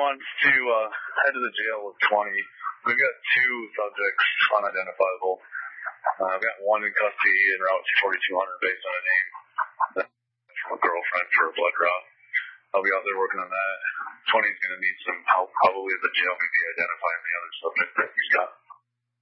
wants to head to the jail with 20. We've got 2 subjects unidentifiable. I've got one in custody en route to 4200 based on a name from a girlfriend for a blood draw. I'll be out there working on that. 20's going to need some help probably at the jail, maybe identifying the other subject that he's got.